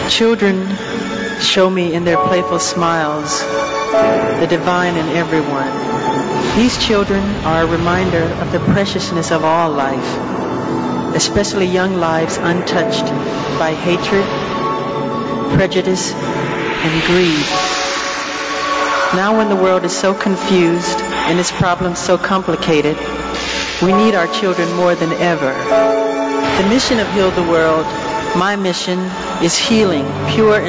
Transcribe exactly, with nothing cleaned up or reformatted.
Children show me in their playful smiles the divine in everyone. These children are a reminder of the preciousness of all life, especially young lives untouched by hatred, prejudice, and greed. Now when the world is so confused and its problems so complicated, we need our children more than ever. The mission of Heal the World, my mission, is healing, pure